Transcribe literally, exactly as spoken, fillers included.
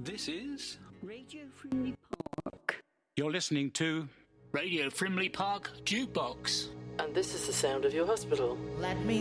This is Radio Frimley Park. You're listening to Radio Frimley Park Jukebox. And this is the sound of your hospital. Let me